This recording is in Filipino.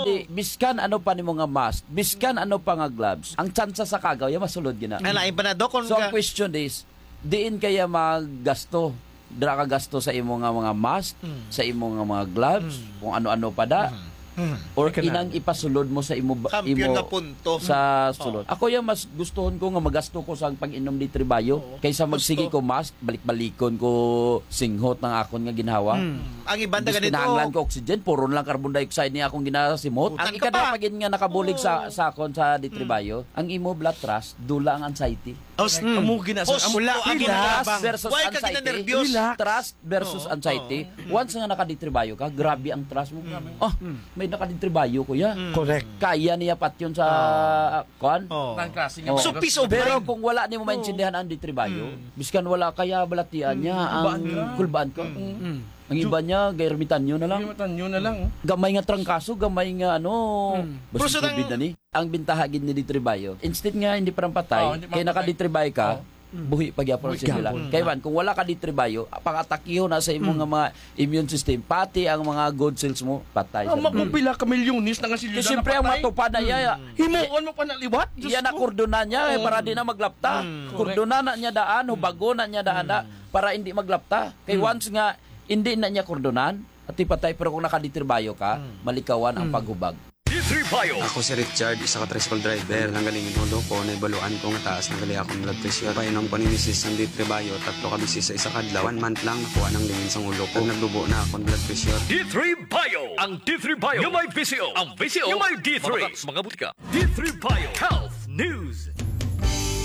hindi, biskan ano pa ni mga mask, biskan ano pa nga gloves, ang tsansa sa kagaw, yung masulod gina. Lain pa na do kung So, ang question is, diin kaya maggasto, dira ka gasto sa imo nga mga mask, sa imo nga mga gloves, kung ano-ano pa da, or inang ipasulod mo sa imo kampiyon na punto. sa sulod. Ako yung mas gustuhon ko nga magasto ko sa pag-inom di tribayo kaysa magsige ko mask, balik-balikon ko singhot ng akon nga ginhawa. Ang ibanda ganito. Pinahanglan ko oxygen, puro lang carbon dioxide niya akong ginasimot. Utang Ang ka ikada pa. pagin nga nakabulig sa akon sa di tribayo, ang imo blood trust dula ang anxiety. Amo ginasa. Amo ang Trust ginabang. versus Why ka anxiety. ginanervyos? Trust versus anxiety. Once nga nakaditribayo ka, grabe ang trust mo. Oh, may nakaditribayo kuya. Correct. Kaya niya pat yun sa kuan. Ang klase nga. So, peace of Pero mind. kung wala ni mo maintindihan ang ditribayo, biskan wala kaya balatian niya ang kulbaan ka. Ang iba niya, gairmitan nyo na lang. Limatan nyo na lang. Gamay nga trangkaso, gamay nga ano, Pero basta sa COVID na ni. Ang bintahagin ni ditribayo, instead nga hindi parang patay, Hindi kaya patay. nakaditribay ka, buhi pagyapon sa sila. Kaya man, kung wala ka ditribayo, pangatakihon na sa imong nga mga immune system, pati ang mga good cells mo, patay. Ang magpapila ka milyonis na nga silyo Kasi siyempre ang matupad na iya, Himuon mo pa na liwat. Diyos iya na ko. kordona niya para di na maglapta. Kordona na niya daan, hubago na niya daan na para hindi maglapta. Kay once nga hindi na niya kordonan at ipatay, pero kung nakaditribayo ka, malikawan ang paghubag. Ako si Richard, isa ka tricycle driver. Ang galing inulo ko, naibaluan ko nga taas ng gali akong blood pressure. Painom ko ni Mrs. ng D3 tatlo ka bisis sa isa kadlaw. 1 month lang nakuha ng lingin sa ulo ko. Naglubo na akong blood pressure. D3 Bio. Ang D3 Bio yung may VCO. Ang VCO yung may D3. Mga butika. D3 Bio Health News.